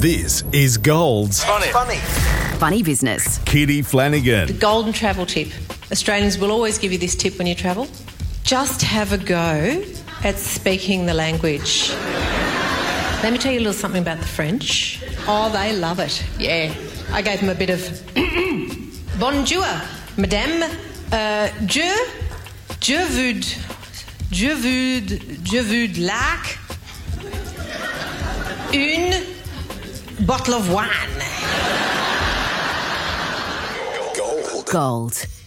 This is Gold's Funny business. Kitty Flanagan. Golden travel tip. Australians will always give you this tip when you travel. Just have a go at speaking the language. Let me tell you a little something about the French. Oh, they love it. Yeah. I gave them a bit of bonjour, madame. Je veux like une bottle of wine. Gold.